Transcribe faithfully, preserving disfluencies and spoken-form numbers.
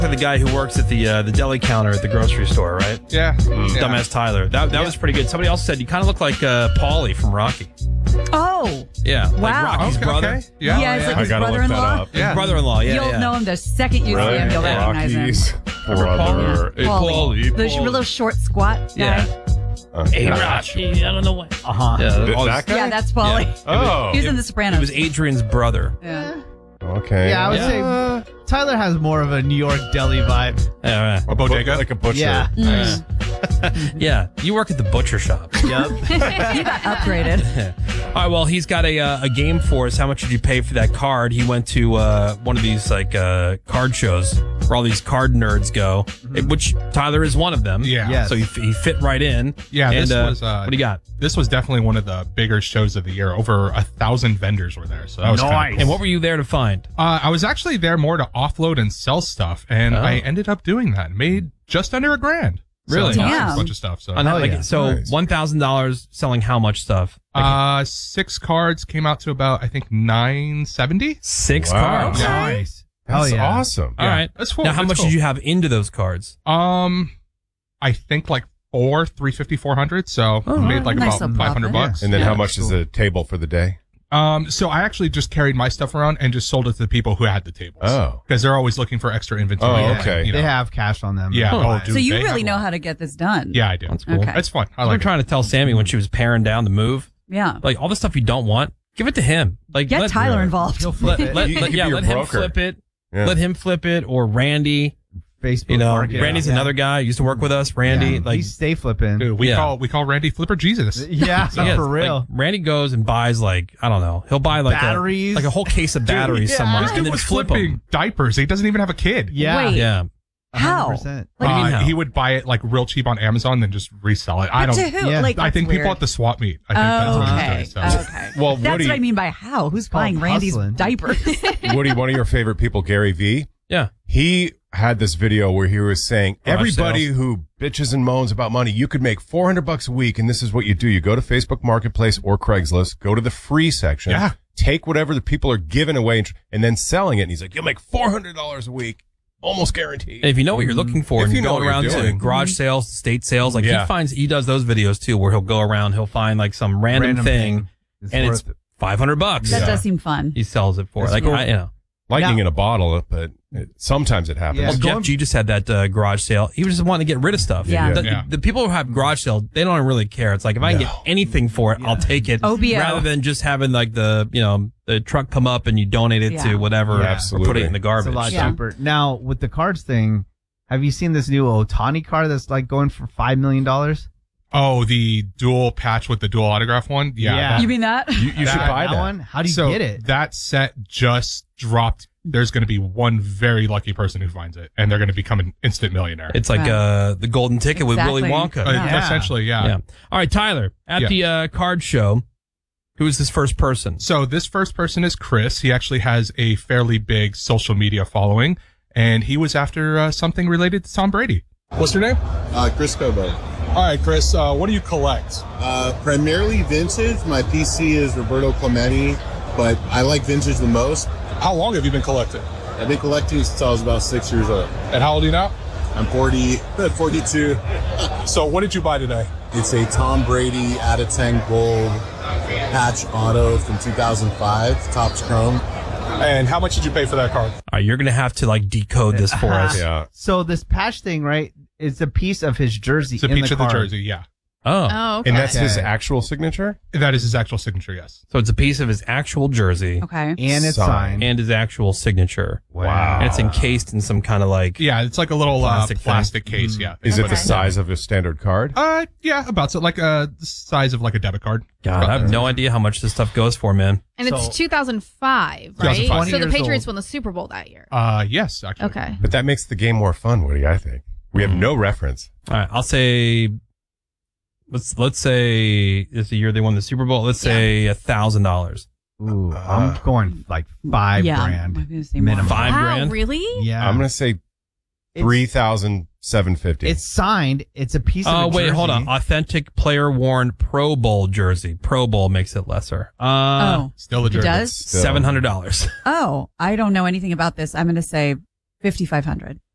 The guy who works at the uh, the deli counter at the grocery store, right? Yeah. Mm. yeah. Dumbass Tyler. That that yeah. was pretty good. Somebody else said you kind of look like uh, Paulie from Rocky. Oh. Yeah. Wow. Like Rocky's okay, brother. Okay. Yeah. Yeah, it's yeah. like his I gotta look that brother-in-law. up. His Yeah. brother-in-law. Yeah. You'll yeah. know him the second you Really? see him. You'll Yeah. recognize Rocky's him. brother. Hey, Paulie. Paulie, The Paulie. little short squat guy. Yeah. Uh, Hey, gosh. Rocky. I don't know what. Uh huh. Yeah. Th- all that this- guy? Yeah, that's Paulie. Oh. He was in The It Sopranos. was Adrian's brother. Yeah. Okay. Yeah, I would Yeah. say Tyler has more of a New York deli vibe. Yeah. A bodega? Like a butcher. Yeah. Mm. Yeah. You work at the butcher shop. Yep. He got upgraded. All right, well, he's got a uh, a game for us. How much did you pay for that card? He went to uh, one of these like uh, card shows where all these card nerds go, Mm-hmm. which Tyler is one of them. Yeah. Yes. So he, he fit right in. Yeah, And, this uh, was, uh, what do you got? This was definitely one of the bigger shows of the year. Over a thousand vendors were there, so that was kinda Nice. cool. And what were you there to find? Uh, I was actually there more to offload and sell stuff, and Oh. I ended up doing that. Made just under a grand. Really? Selling Damn. a bunch of stuff. So, On that, Oh, like, yeah. So Nice. one thousand dollars selling how much stuff? Like, uh, six cards came out to about I think nine seventy. six wow. cards. Yeah. Nice. Hell That's yeah. awesome. All Yeah, right. that's cool. Now, how That's much cool. did you have into those cards? Um, I think like four, three fifty, four hundred. So Oh, made like nice about little five hundred profit. bucks. And then Yeah. how much is the table for the day? Um, so I actually just carried my stuff around and just sold it to the people who had the tables. Oh. because they're always looking for extra inventory. Oh, and, okay. you know. They have cash on them. Yeah. Huh. Oh, dude, So you they really have know a- how to get this done. Yeah, I do. That's cool. Okay. It's fun. I I was like it. trying to tell Sammy when she was paring down the move, Yeah. like all the stuff you don't want, give it to him. Like Get let, Tyler yeah. involved. He'll flip Let, it. let, He- he let- could yeah, be your let him broker. flip it. Yeah. Let him flip it, or Randy. Facebook You know, market. Randy's Yeah. another guy. Used to work with us. Randy, Yeah. like, He's stay flipping. Dude, we Yeah. call we call Randy Flipper Jesus. Yeah, yeah, for like, real. Randy goes and buys like I don't know. He'll buy like Batteries. a, like a whole case of batteries yeah. somewhere, This and dude then was flip flipping them. diapers. He doesn't even have a kid. yeah. Wait. Yeah, How? one hundred percent. What do you mean Uh, how? he would buy it like real cheap on Amazon, then just resell it. I But don't. to who? yeah. Like, I that's think weird. people at the swap meet. I think that's what Okay. he's doing. So. Okay. Well, That's Woody, what I mean by how. Who's buying called Randy's hustling. diapers? Woody, one of your favorite people, Gary Vee, yeah. he had this video where he was saying, Garage everybody sales. who bitches and moans about money, you could make four hundred bucks a week. And this is what you do. You go to Facebook Marketplace or Craigslist, go to the free section, Yeah. take whatever the people are giving away and, tr- and then selling it. And he's like, you'll make four hundred dollars a week. Almost guaranteed. And if you know what you're looking for, If and you you know go what you're around to doing. garage sales, state sales, like Yeah. he finds, he does those videos too, where he'll go around, he'll find like some random, Random thing, thing. It's and worth it's it. five hundred bucks. That Yeah. does seem fun. He sells it for It's like cool. I, you know. Lightning Now- in a bottle, but it, sometimes it happens. Yeah. Well, Jeff going- G just had that uh, garage sale. He was just wanting to get rid of stuff. Yeah. The, Yeah. the people who have garage sales, they don't really care. It's like if I can No. get anything for it, I'll take it. O B O. Rather than just having like the you know the truck come up and you donate it Yeah. to whatever, Yeah, or put absolutely. it in the It's garbage. a lot Yeah. cheaper. Now, with the cards thing, have you seen this new Otani card that's like going for five million dollars? Oh, the dual patch with the dual autograph one. Yeah. Yeah. that- You mean that? You, you should That- buy that that. one? How do you so get it? that set just dropped. There's going to be one very lucky person who finds it, and they're going to become an instant millionaire. It's like Right. uh, the golden ticket with Willy Exactly. Wonka. Uh, Yeah. Essentially, yeah. Yeah. All right, Tyler, at Yeah. the uh, card show, who is this first person? So this first person is Chris. He actually has a fairly big social media following, and he was after uh, something related to Tom Brady. What's your name? Uh, Chris Cobo. All right, Chris. Uh, what do you collect? Uh, primarily vintage. My P C is Roberto Clemente, but I like vintage the most. How long have you been collecting? I've been collecting since I was about six years old. And how old are you now? I'm forty, forty-two. So what did you buy today? It's a Tom Brady out of ten gold patch auto from two thousand five, Topps Chrome. And how much did you pay for that card? All right, you're gonna have to like decode this for us. Yeah. So this patch thing, right? It's a piece of his jersey It's a in piece the of the card. jersey, yeah. Oh, Oh, okay. And that's his Okay. actual signature? That is his actual signature, yes. so it's a piece of his actual jersey Okay. And it's Signed. signed. and his actual signature. Wow. And it's encased in some kind of like Yeah, it's like a little Plastic uh, thing. plastic case, yeah. Is it Okay. the size of a standard card? Uh, yeah, about so like uh, the size of like a debit card. God, I have no idea how much this stuff goes for, man. And it's So- two thousand five, right? two thousand five. So the years Patriots old. won the Super Bowl that year. Uh, yes, actually. Okay. But that makes the game more fun, Woody, I think. We have no reference. All right, I'll say let's let's say it's the year they won the Super Bowl. Let's say a thousand dollars. Ooh, I'm going like five yeah. grand I'm gonna say minimum. more. Five wow, grand? really? Yeah, I'm going to say It's- three thousand seven hundred fifty. It's signed. It's a piece of. Oh a wait, hold jersey. on. Authentic player worn Pro Bowl jersey. Pro Bowl makes it lesser. Uh Oh, Still a it jersey. does? Still. seven hundred dollars. Oh, I don't know anything about this. I'm going to say fifty-five hundred.